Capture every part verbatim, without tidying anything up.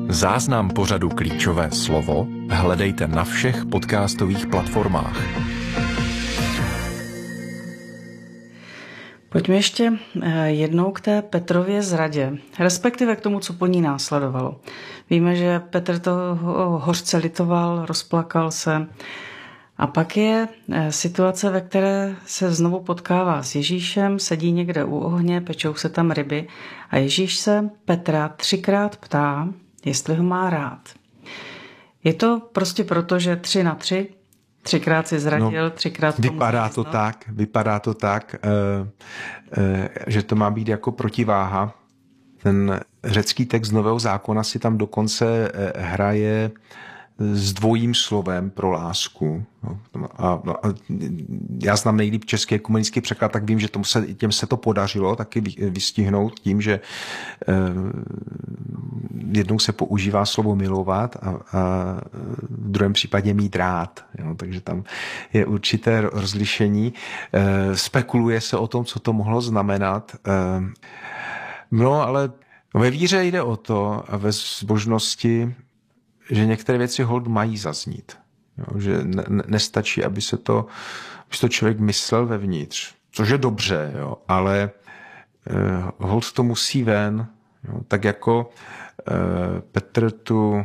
Záznam pořadu Klíčové slovo hledejte na všech podcastových platformách. Pojďme ještě jednou k té Petrově zradě, respektive k tomu, co po ní následovalo. Víme, že Petr to hořce litoval, rozplakal se. A pak je situace, ve které se znovu potkává s Ježíšem, sedí někde u ohně, pečou se tam ryby a Ježíš se Petra třikrát ptá, jestli ho má rád. Je to prostě proto, že tři na tři, třikrát si zradil, no, třikrát... Vypadá to tak, vypadá to tak, že to má být jako protiváha. Ten řecký text Nového zákona si tam dokonce hraje s dvojím slovem pro lásku. A, no, a já znám nejlíp český ekumenický překlad, tak vím, že tomu se, těm se to podařilo taky vystihnout tím, že eh, jednou se používá slovo milovat a, a v druhém případě mít rád. Jo, takže tam je určité rozlišení. Eh, spekuluje se o tom, co to mohlo znamenat. Eh, no, ale ve víře jde o to a ve zbožnosti, že některé věci hold mají zaznít. Jo, že ne, nestačí, aby se to, aby se to člověk myslel vevnitř, což je dobře, jo, ale eh, hold to musí ven. Jo, tak jako eh, Petr tu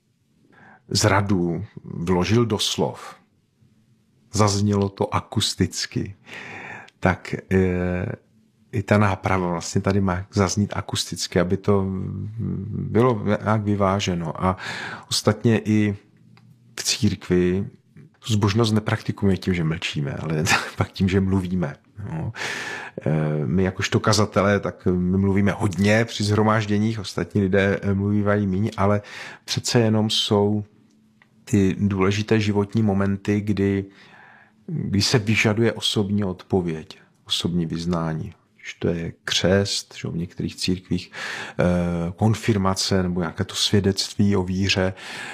zradu vložil do slov, zaznělo to akusticky, tak eh, i ta náprava vlastně tady má zaznít akusticky, aby to bylo nějak vyváženo. A ostatně i v církvi tu zbožnost nepraktikujeme tím, že mlčíme, ale pak tím, že mluvíme. No. My jakožto kazatelé, tak my mluvíme hodně při shromážděních, ostatní lidé mluvívají míň, ale přece jenom jsou ty důležité životní momenty, kdy, kdy se vyžaduje osobní odpověď, osobní vyznání. To je křest, že v některých církvích konfirmace nebo nějaké to svědectví o víře,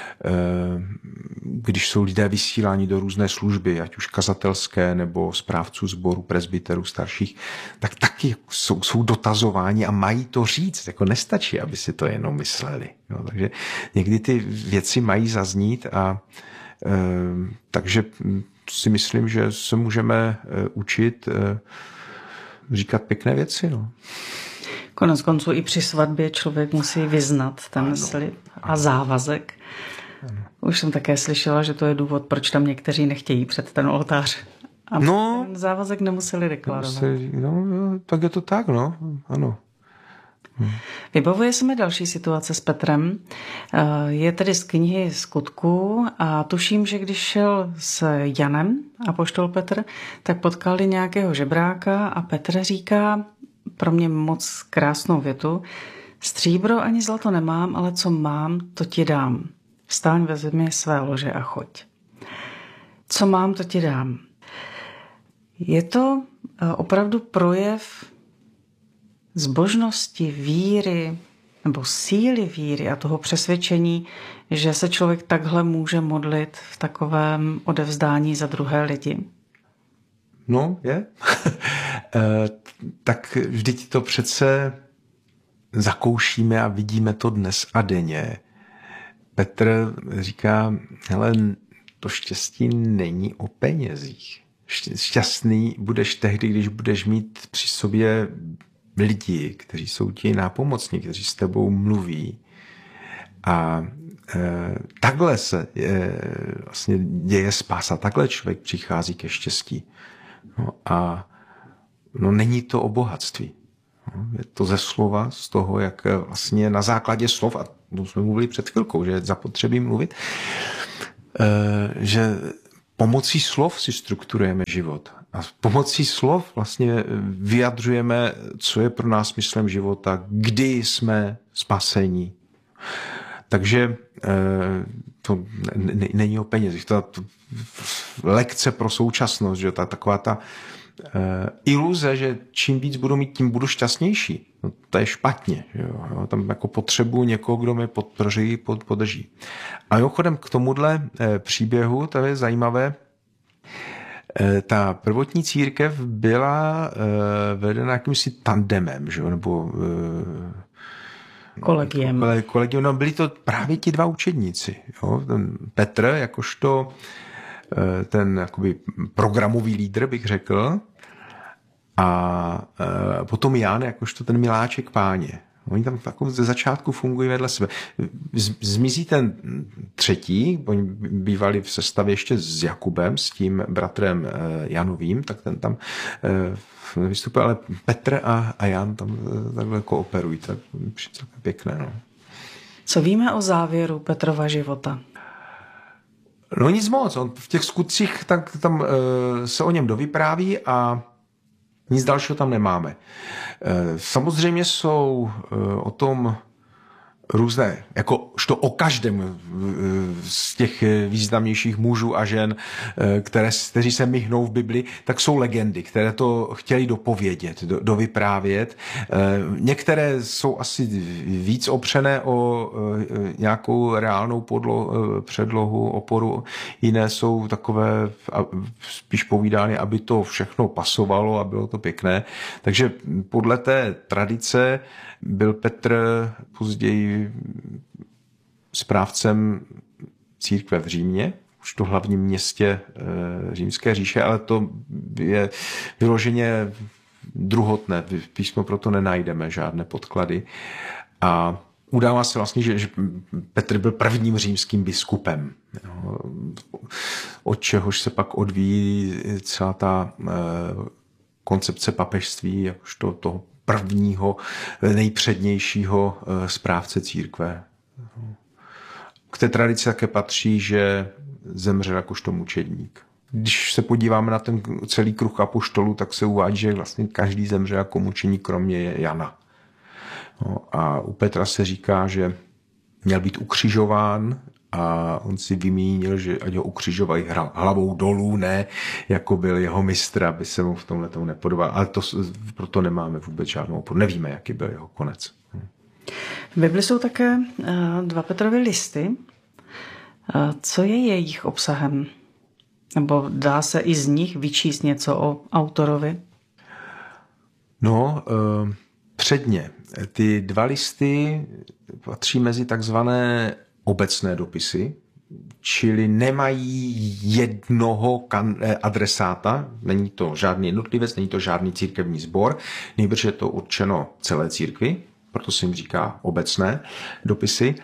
když jsou lidé vysíláni do různé služby, ať už kazatelské nebo správců sboru, presbyterů, starších, tak taky jsou, jsou dotazováni a mají to říct. Jako nestačí, aby si to jenom mysleli. Jo, takže někdy ty věci mají zaznít a takže si myslím, že se můžeme učit říkat pěkné věci. No. Konec konců i při svatbě člověk musí vyznat ten ano, slib a ano. závazek. Ano. Už jsem také slyšela, že to je důvod, proč tam někteří nechtějí před ten oltář. A no, ten závazek nemuseli deklarovat. Nemuseli, no, tak je to tak, no. Ano. Hm. Vybavuje se mi další situace s Petrem. Je tedy z knihy Skutků a tuším, že když šel s Janem apoštol Petr, tak potkali nějakého žebráka a Petr říká pro mě moc krásnou větu: stříbro ani zlato nemám, ale co mám, to ti dám. Vstaň, vezmi své lože a choď. Co mám, to ti dám. Je to opravdu projev zbožnosti, víry nebo síly víry a toho přesvědčení, že se člověk takhle může modlit v takovém odevzdání za druhé lidi? No, je. e, tak vždyť to přece zakoušíme a vidíme to dnes a denně. Petr říká, hele, to štěstí není o penězích. Šťastný budeš tehdy, když budeš mít při sobě lidi, kteří jsou ti nápomocní, kteří s tebou mluví. A e, takhle se e, vlastně děje spása, takhle člověk přichází ke štěstí. No a no, není to o bohatství. No, je to ze slova, z toho, jak vlastně na základě slov, a to jsme mluvili před chvilkou, že je zapotřebí mluvit, e, že pomocí slov si strukturujeme život. A pomocí slov vlastně vyjadřujeme, co je pro nás smyslem života, kdy jsme spasení. Takže to není o penězích. To, to lekce pro současnost, že ta taková ta iluze, že čím víc budu mít, tím budu šťastnější. No, to je špatně. Jo. Tam jako potřebuji někoho, kdo mě podpoří, pod, podrží. A mimochodem k tomuhle příběhu, to je zajímavé, ta prvotní církev byla vedena jakýmsi tandemem, že? Nebo kolegiem. kolegiem. No, byli to právě ti dva učedníci. Jo? Ten Petr, jakožto ten jakoby programový lídr, bych řekl, a potom Jan, jakožto ten miláček Páně. Oni tam takovou ze začátku fungují vedle sebe. Zmizí ten třetí, oni bývali v sestavě ještě s Jakubem, s tím bratrem Janovým, tak ten tam vystupuje, ale Petr a, a Jan tam takhle kooperují. Tak je pěkné. No. Co víme o závěru Petrova života? No nic moc. On v těch skutcích tak tam uh, se o něm dovypráví a nic dalšího tam nemáme. Samozřejmě jsou o tom různé, jako što o každém z těch významnějších mužů a žen, které, kteří se myhnou v Bibli, tak jsou legendy, které to chtěli dopovědět, do, dovyprávět. Některé jsou asi víc opřené o nějakou reálnou podlo, předlohu, oporu, jiné jsou takové spíš povídány, aby to všechno pasovalo a bylo to pěkné. Takže podle té tradice byl Petr později správcem církve v Římě, už to hlavním městě Římské říše, ale to je vyloženě druhotné. V písmu proto nenajdeme žádné podklady. A udává se vlastně, že, že Petr byl prvním římským biskupem, od čehož se pak odvíjí celá ta koncepce papežství, jakožto toho prvního, nejpřednějšího správce církve. K té tradici také patří, že zemřel jakožto mučedník. Když se podíváme na ten celý kruh apoštolů, tak se uvádí, že vlastně každý zemřel jako mučedník, kromě Jana. No, a u Petra se říká, že měl být ukřižován a on si vymínil, že ať ho ukřižovají hlavou dolů, ne jako byl jeho mistr, aby se mu v tomhle tomu nepodobal. Ale to, proto nemáme vůbec žádnou oporu. Nevíme, jaký byl jeho konec. V Bibli jsou také dva Petrovy listy. Co je jejich obsahem? Nebo dá se i z nich vyčíst něco o autorovi? No, předně. Ty dva listy patří mezi takzvané obecné dopisy, čili nemají jednoho adresáta, není to žádný jednotlivec, není to žádný církevní sbor, nejbrž je to určeno celé církvi, proto se jim říká obecné dopisy.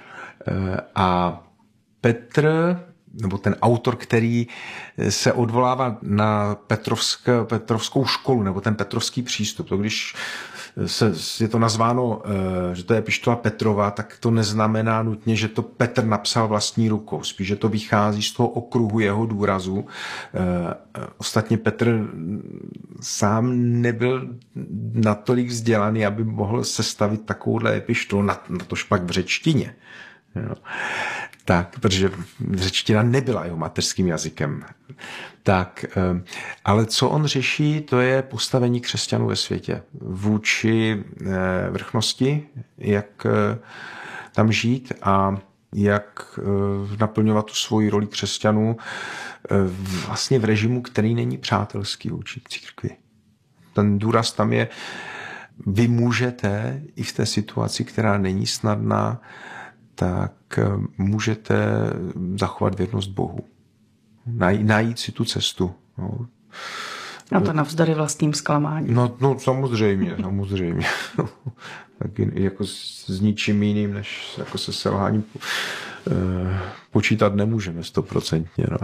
A Petr, nebo ten autor, který se odvolává na Petrovsk, Petrovskou školu, nebo ten petrovský přístup, to když se, je to nazváno, že to je epištola Petrova, tak to neznamená nutně, že to Petr napsal vlastní rukou. Spíš, že to vychází z toho okruhu jeho důrazu. Ostatně Petr sám nebyl natolik vzdělaný, aby mohl sestavit takovouhle epištolu, na, na tož pak v řečtině. Jo. Tak, protože řečtina nebyla jeho mateřským jazykem. Tak, ale co on řeší, to je postavení křesťanů ve světě vůči vrchnosti, jak tam žít a jak naplňovat tu svoji roli křesťanů vlastně v režimu, který není přátelský vůči církvi. Ten důraz tam je, vy můžete i v té situaci, která není snadná, tak můžete zachovat věrnost Bohu. Najít si tu cestu. No. A to navzdory vlastním zklamáním. No, no samozřejmě, samozřejmě. Tak jako s ničím jiným, než jako se selháním počítat nemůžeme stoprocentně. No.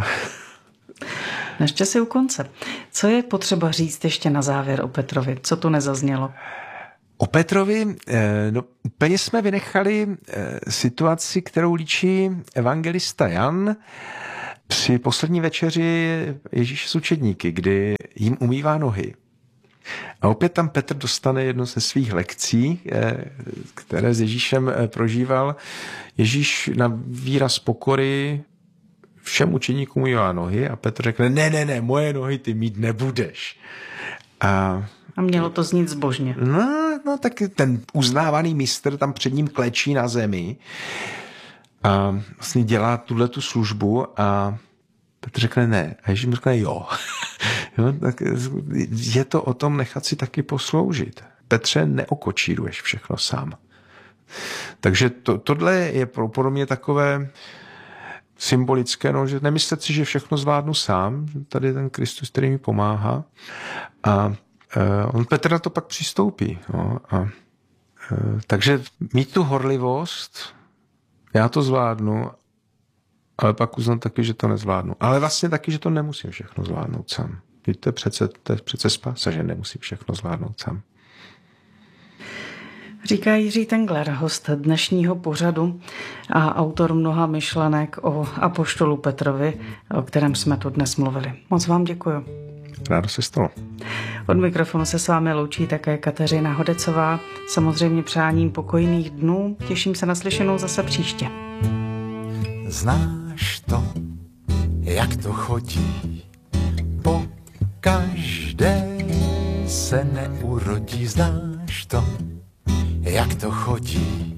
Ještě si u konce. Co je potřeba říct ještě na závěr o Petrovi? Co tu nezaznělo? O Petrovi, no, úplně jsme vynechali situaci, kterou líčí evangelista Jan při poslední večeři Ježíše s učedníky, kdy jim umývá nohy. A opět tam Petr dostane jednu ze svých lekcí, které s Ježíšem prožíval. Ježíš na výraz pokory všem učedníkům umývá nohy a Petr řekne, ne, ne, ne, moje nohy ty mít nebudeš. A A mělo to znít zbožně. No, no, tak ten uznávaný mistr tam před ním klečí na zemi a vlastně dělá tuhletu službu a Petr řekne ne. A Ježíš mu řekne jo. Jo, tak je to o tom nechat si taky posloužit. Petře, neokočíruješ všechno sám. Takže to, tohle je pro, pro mě takové symbolické, no, že nemyslet si, že všechno zvládnu sám, že tady ten Kristus, který mi pomáhá. A e, on Petr na to pak přistoupí. No, a, e, takže mít tu horlivost, já to zvládnu, ale pak uznat taky, že to nezvládnu. Ale vlastně taky, že to nemusím všechno zvládnout sám. To je přece, to je přece spása, že nemusím všechno zvládnout sám. Říká Jiří Tengler, host dnešního pořadu a autor mnoha myšlenek o apoštolu Petrovi, o kterém jsme tu dnes mluvili. Moc vám děkuju. Rádo se stalo. Od mikrofonu se s vámi loučí také Kateřina Hodecová. Samozřejmě přáním pokojných dnů. Těším se na slyšenou zase příště. Znáš to, jak to chodí, po každé se neurodí. Znáš to, jak to chodí,